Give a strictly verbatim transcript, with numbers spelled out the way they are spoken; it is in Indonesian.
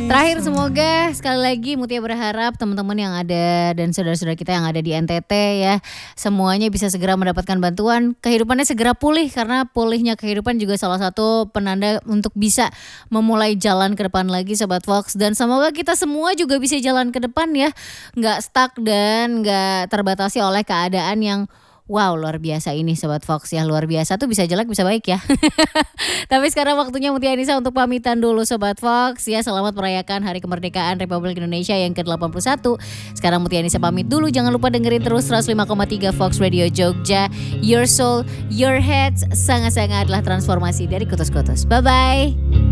Terakhir semoga sekali lagi Mutia berharap teman-teman yang ada dan saudara-saudara kita yang ada di N T T ya, semuanya bisa segera mendapatkan bantuan, kehidupannya segera pulih, karena pulihnya kehidupan juga salah satu penanda untuk bisa memulai jalan ke depan lagi Sobat Fox. Dan semoga kita semua juga bisa jalan ke depan ya, nggak stuck dan nggak terbatasi oleh keadaan yang wow luar biasa ini Sobat Fox ya. Luar biasa tuh bisa jelek bisa baik ya. Tapi sekarang waktunya Mutia Anissa untuk pamitan dulu Sobat Fox ya. Selamat merayakan Hari Kemerdekaan Republik Indonesia yang ke delapan puluh satu. Sekarang Mutia Anissa pamit dulu. Jangan lupa dengerin terus seratus lima koma tiga Fox Radio Jogja. Your soul, your heads. Sangat-sangat adalah transformasi dari kutus-kutus. Bye-bye.